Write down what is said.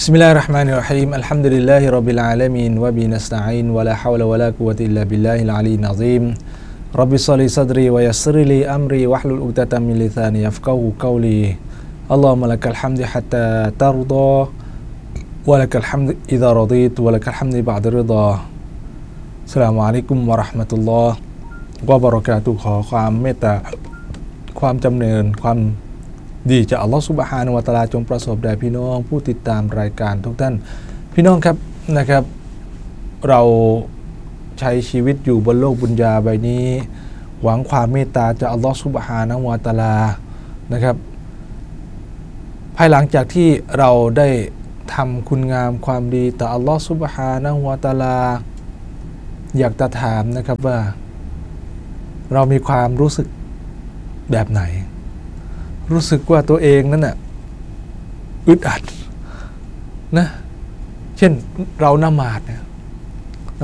بسم الله الرحمن الرحيم الحمد لله رب العالمين وبه نستعين ولا حول ولا قوة إلا بالله العلي العظيم رب اشرح لي صدري ويسر لي أمري واحلل عقدة من لساني يفقهوا قولي اللهم لك الحمد حتى ترضى ولك الحمد إذا رضيت ولك الحمد بعد رضا السلام عليكم ورحمة الله وبركاته ขอความเมตตาความจำเริญความดีจากอัลลอฮฺซุบฮานะฮูวะตะอาลาจงประสบแด่พี่น้องผู้ติดตามรายการทุกท่านพี่น้องครับนะครับเราใช้ชีวิตอยู่บนโลกบุญญาใบนี้หวังความเมตตาจากอัลลอฮฺซุบฮานะฮูวะตะอาลานะครับภายหลังจากที่เราได้ทำคุณงามความดีต่ออัลลอฮฺซุบฮานะฮูวะตะอาลาอยากจะถามนะครับว่าเรามีความรู้สึกแบบไหนรู้สึกว่าตัวเองนั้นน่ะอึดอัดนะเช่นเราละหมาดเนี่ย